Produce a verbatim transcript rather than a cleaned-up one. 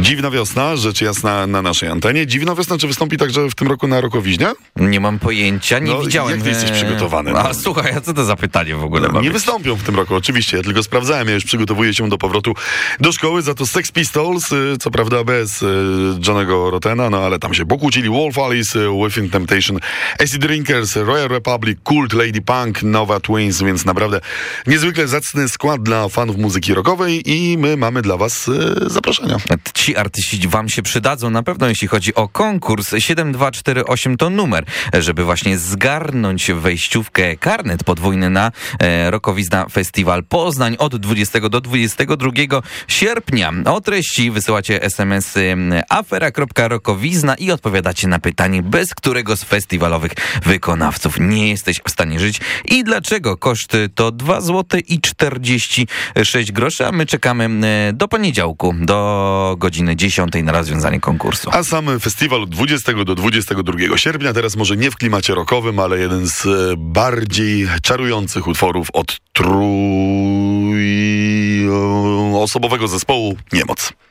Dziwna wiosna, rzecz jasna na naszej antenie. Dziwna wiosna, czy wystąpi także w tym roku na Rokowiźnie? Nie mam pojęcia, nie no, widziałem. Jak ty jesteś przygotowany? A no. Słuchaj, a co to za pytanie w ogóle? No, nie wystąpią w tym roku, oczywiście. Ja tylko sprawdzałem, ja już przygotowuję się do powrotu do szkoły, za to Sex Pistols, co prawda bez Johnego Rottena, no ale tam się pokłócili. Wolf Alice, Within Temptation, Acid Drinkers, Royal Republic, Cult, Lady Punk, Nova Twins, więc naprawdę niezwykle zacny skład dla fanów muzyki rockowej i my mamy dla was zaproszenia. Ci artyści wam się przydadzą na pewno, jeśli chodzi o konkurs. siedem dwa cztery osiem to numer, żeby właśnie zgarnąć wejściówkę, karnet podwójny na e, Rokowizna Festiwal Poznań od dwudziestego do dwudziestego drugiego sierpnia. O treści wysyłacie smsy afera kropka rokowizna i odpowiadacie na pytanie, bez którego z festiwalowych wykonawców nie jesteś w stanie żyć i dlaczego. Koszt to dwa złote i czterdzieści sześć groszy, a my czekamy do poniedziałku, do godziny dziesiątej na rozwiązanie konkursu. A sam festiwal od dwudziestego do dwudziestego drugiego sierpnia, teraz może nie w klimacie rockowym, ale jeden z bardziej czarujących utworów od trójosobowego zespołu Niemoc.